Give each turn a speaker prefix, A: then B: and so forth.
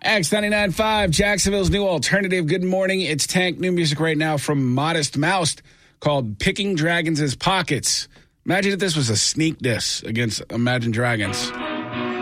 A: X99.5, Jacksonville's new alternative. Good morning. It's Tank. New music right now from Modest Mouse called Picking Dragons' Pockets. Imagine if this was a sneak diss against Imagine Dragons.